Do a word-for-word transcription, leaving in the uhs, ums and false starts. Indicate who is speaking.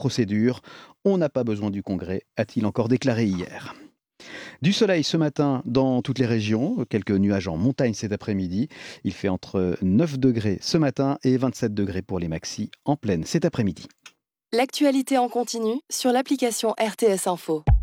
Speaker 1: procédure. On n'a pas besoin du Congrès, a-t-il encore déclaré hier. Du soleil ce matin dans toutes les régions, quelques nuages en montagne cet après-midi. Il fait entre neuf degrés ce matin et vingt-sept degrés pour les maxis en plaine cet après-midi.
Speaker 2: L'actualité en continu sur l'application R T S Info.